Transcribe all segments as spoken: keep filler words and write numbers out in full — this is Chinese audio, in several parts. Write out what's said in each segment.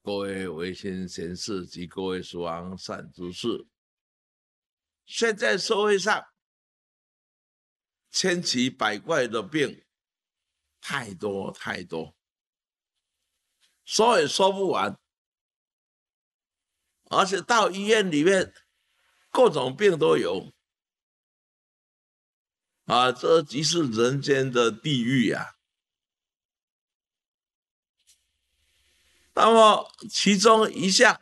各位维新贤士及各位蜀王善知识，现在社会上千奇百怪的病太多太多，说也说不完，而且到医院里面各种病都有啊，这即是人间的地狱呀、啊。那么其中一项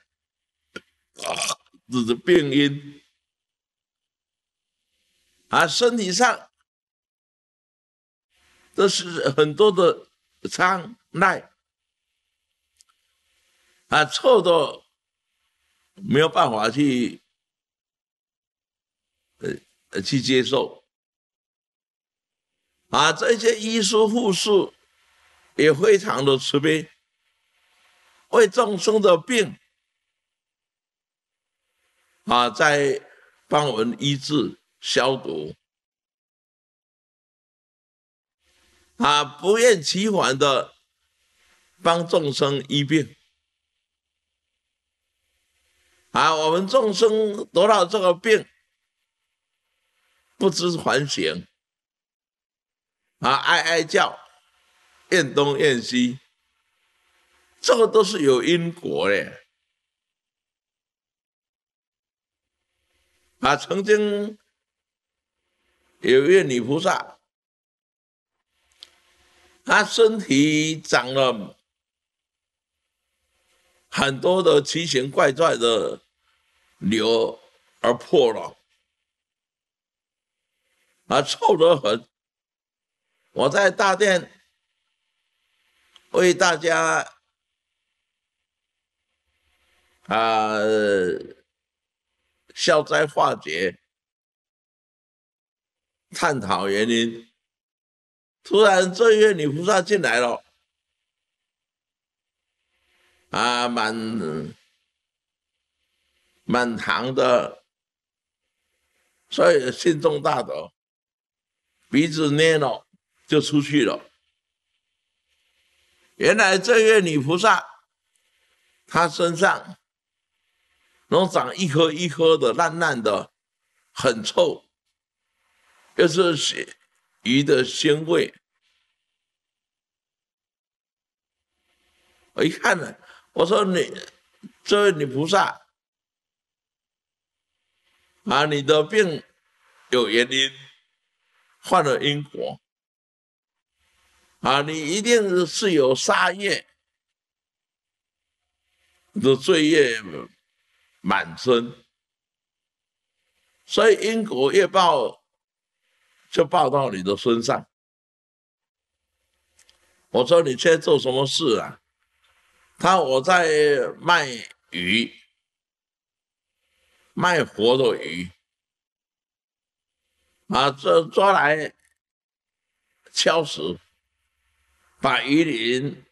指的病因啊，身体上这是很多的障碍啊，臭的没有办法去呃去接受啊，这些医师护士也非常的慈悲，为众生的病啊，在帮我们医治消毒啊，不厌其烦的帮众生医病啊，我们众生得到这个病，不知反省啊，哀哀叫，怨东怨西，这个都是有因果的啊。曾经有一位女菩萨，她身体长了很多的奇形怪状的瘤而破了啊，臭得很。我在大殿为大家啊消灾化解，探讨原因。突然这一位女菩萨进来了，啊，满满堂的，所以心中大德，鼻子捏了就出去了。原来这位女菩萨，她身上能长一颗一颗的烂烂的，很臭，又是鱼的腥味。我一看呢，我说你这位女菩萨啊，你的病有原因，犯了因果啊，你一定是有杀业的罪业满身，所以因果业报就报到你的身上。我说你现在做什么事啊？他我在卖鱼，卖活的鱼啊，这抓来敲死，把鱼鳞